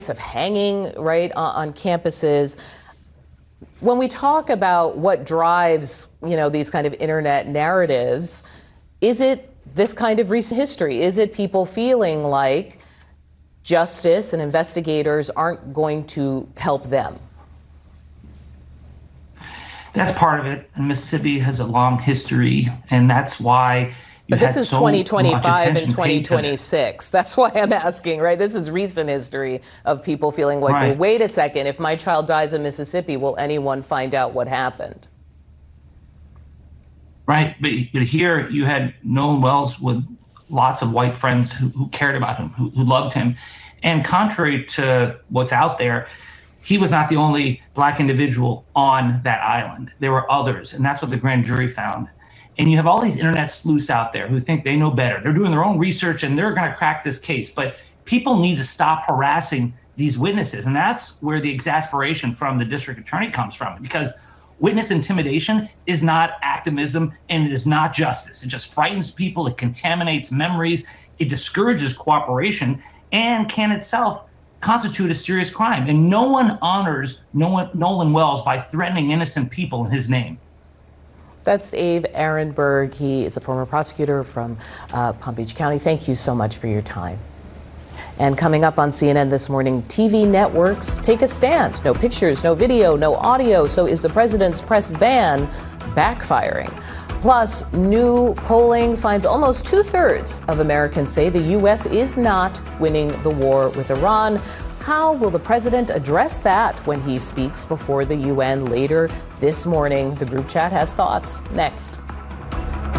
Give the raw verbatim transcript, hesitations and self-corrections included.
of hanging right on, on campuses. When we talk about what drives, you know, these kind of internet narratives, is it this kind of recent history? Is it people feeling like justice and investigators aren't going to help them? That's part of it. And Mississippi has a long history, and that's why. But this is twenty twenty-five and twenty twenty-six. That's why I'm asking, right? This is recent history of people feeling like, right. well, wait a second, if my child dies in Mississippi, will anyone find out what happened? Right. But, but here you had Nolan Wells with lots of white friends who, who cared about him, who, who loved him. And contrary to what's out there, he was not the only black individual on that island. There were others, and that's what the grand jury found. And you have all these internet sleuths out there who think they know better. They're doing their own research and they're going to crack this case. But people need to stop harassing these witnesses. And that's where the exasperation from the district attorney comes from, because witness intimidation is not activism and it is not justice. It just frightens people. It contaminates memories. It discourages cooperation and can itself constitute a serious crime. And no one honors Nolan Wells by threatening innocent people in his name. That's Dave Aronberg. He is a former prosecutor from uh, Palm Beach County. Thank you so much for your time. And coming up on C N N this morning, T V networks take a stand. No pictures, no video, no audio. So is the president's press ban backfiring? Plus, new polling finds almost two-thirds of Americans say the U S is not winning the war with Iran. How will the president address that when he speaks before the U N later this morning? The group chat has thoughts. Next.